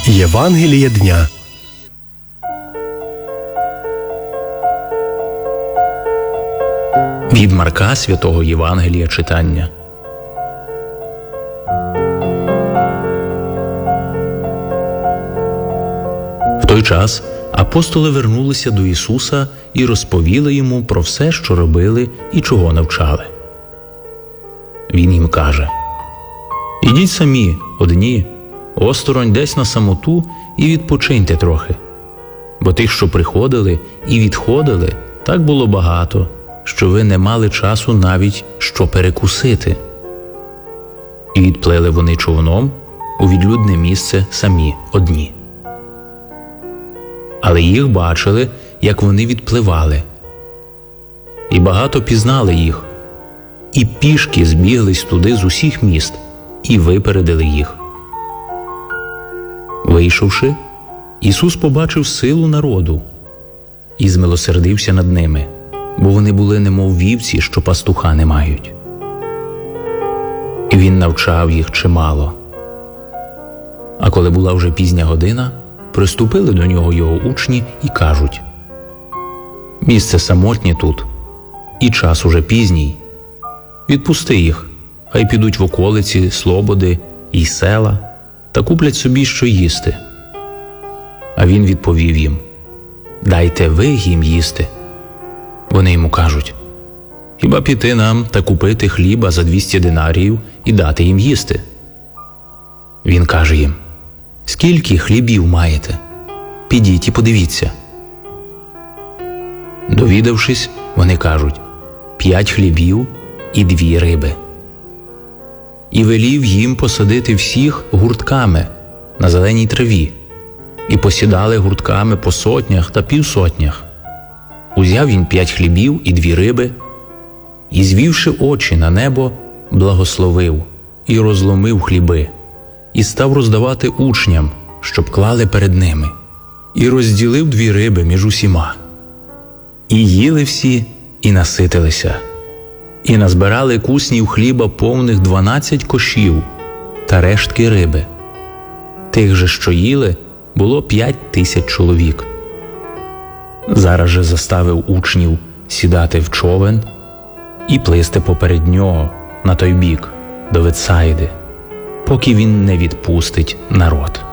Євангеліє дня. Від Марка святого Євангелія читання. В той час апостоли вернулися до Ісуса і розповіли Йому про все, що робили і чого навчали. Він їм каже: «Ідіть самі, одні, осторонь десь на самоту і відпочиньте трохи. Бо тих, що приходили і відходили, так було багато, що ви не мали часу навіть що перекусити». І відплили вони човном у відлюдне місце самі, одні. Але їх бачили, як вони відпливали. І багато пізнали їх, і пішки збіглись туди з усіх міст, і випередили їх. Вийшовши, Ісус побачив силу народу і змилосердився над ними, бо вони були немов вівці, що пастуха не мають. І Він навчав їх чимало. А коли була вже пізня година, приступили до Нього Його учні і кажуть: «Місце самотнє тут, і час уже пізній. Відпусти їх, хай підуть в околиці, слободи й села та куплять собі що їсти». А Він відповів їм: «Дайте ви їм їсти». Вони йому кажуть: «Хіба піти нам та купити хліба за 200 динаріїв і дати їм їсти?» Він каже їм: «Скільки хлібів маєте? Підіть і подивіться». Довідавшись, вони кажуть: 5 хлібів і 2 риби. І велів їм посадити всіх гуртками на зеленій траві, і посідали гуртками по сотнях та півсотнях. Узяв він 5 хлібів і 2 риби, і, звівши очі на небо, благословив і розломив хліби, і став роздавати учням, щоб клали перед ними, і розділив 2 риби між усіма. І їли всі, і наситилися, і назбирали куснів хліба повних 12 кошів та рештки риби. Тих же, що їли, було 5000 чоловік. Зараз же заставив учнів сідати в човен і плисти поперед нього на той бік, до Вецсаїди, поки він не відпустить народ.